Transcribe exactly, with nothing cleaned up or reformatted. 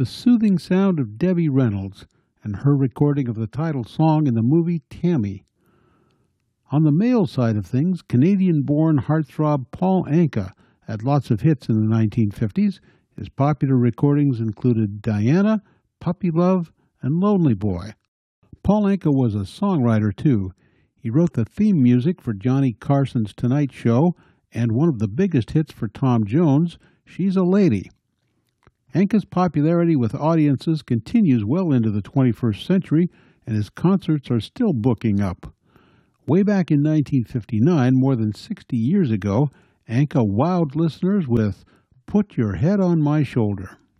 the soothing sound of Debbie Reynolds and her recording of the title song in the movie Tammy. On the male side of things, Canadian-born heartthrob Paul Anka had lots of hits in the nineteen fifties. His popular recordings included Diana, Puppy Love, and Lonely Boy. Paul Anka was a songwriter, too. He wrote the theme music for Johnny Carson's Tonight Show and one of the biggest hits for Tom Jones, She's a Lady. Anka's popularity with audiences continues well into the twenty-first century, and his concerts are still booking up. Way back in nineteen fifty-nine, more than sixty years ago, Anka wowed listeners with Put Your Head on My Shoulder.